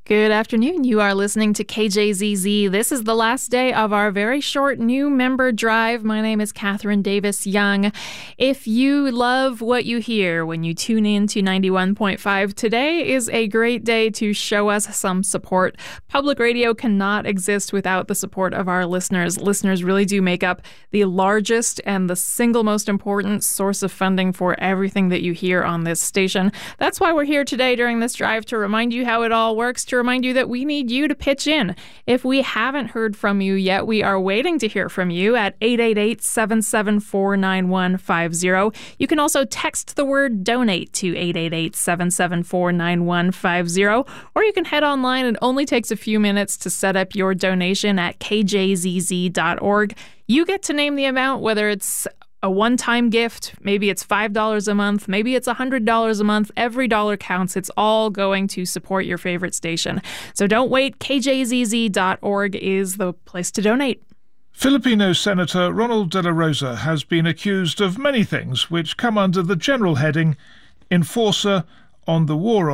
Good afternoon. You are listening to KJZZ. This is the last day of our very short new member drive. My name is Catherine Davis Young. If you love what you hear when you tune in to 91.5, today is a great day to show us some support. Public radio cannot exist without the support of our listeners. Listeners really do make up the largest and the single most important source of funding for everything that you hear on this station. That's why we're here today during this drive, to remind you how it all works, to remind you that we need you to pitch in. If we haven't heard from you yet, we are waiting to hear from you at 888-774-9150. You can also text the word donate to 888-774-9150, or you can head online. It only takes a few minutes to set up your donation at kjzz.org. You get to name the amount, whether it's a one-time gift, maybe it's $5 a month, maybe it's $100 a month. Every dollar counts. It's all going to support your favorite station. So don't wait. kjzz.org is the place to donate. Filipino Senator Ronald De La Rosa has been accused of many things which come under the general heading enforcer on the war